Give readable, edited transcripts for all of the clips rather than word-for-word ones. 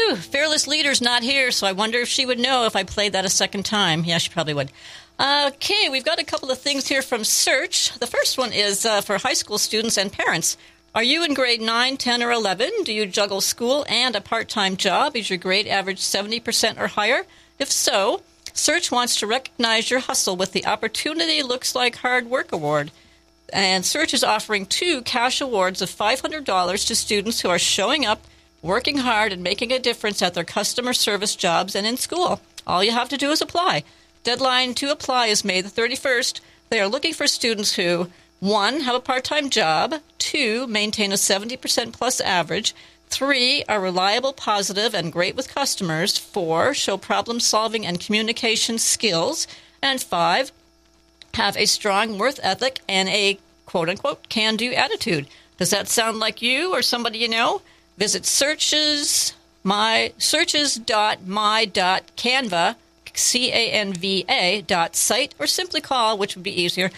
Whew, Fearless Leader's not here, so I wonder if she would know if I played that a second time. Yeah, she probably would. Okay, we've got a couple of things here from Search. The first one is for high school students and parents. Are you in grade 9, 10, or 11? Do you juggle school and a part-time job? Is your grade average 70% or higher? If so, Search wants to recognize your hustle with the Opportunity Looks Like Hard Work Award. And Search is offering 2 cash awards of $500 to students who are showing up, working hard, and making a difference at their customer service jobs and in school. All you have to do is apply. Deadline to apply is May the 31st. They are looking for students who, 1, have a part-time job, 2, maintain a 70% plus average, 3, are reliable, positive, and great with customers, 4, show problem-solving and communication skills, and 5, have a strong work ethic and a quote-unquote can-do attitude. Does that sound like you or somebody you know? Visit searches.my.canva, canva.site, or simply call, which would be easier,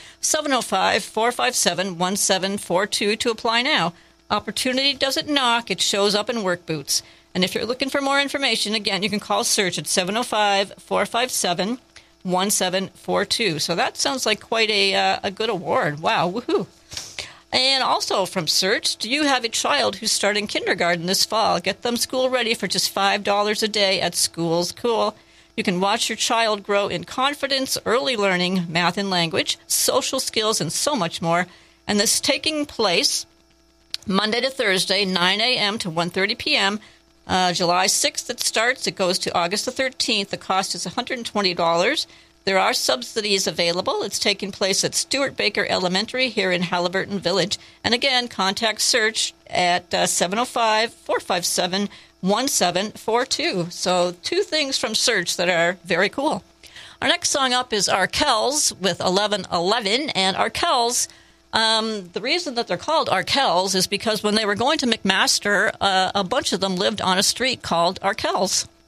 705-457-1742 to apply now. Opportunity doesn't knock, it shows up in work boots. And if you're looking for more information, again, you can call Search at 705-457-1742. So that sounds like quite a good award. Wow, woohoo. And also from Search, do you have a child who's starting kindergarten this fall? Get them school ready for just $5 a day at Schools Cool. You can watch your child grow in confidence, early learning, math and language, social skills, and so much more. And this is taking place Monday to Thursday, 9 a.m. to 1:30 p.m., July 6th it starts. It goes to August the 13th. The cost is $120. There are subsidies available. It's taking place at Stuart Baker Elementary here in Halliburton Village. And again, contact Search at 705-457-1742. So 2 things from Search that are very cool. Our next song up is Arkells with 1111. And Arkells, the reason that they're called Arkells is because when they were going to McMaster, a bunch of them lived on a street called Arkells.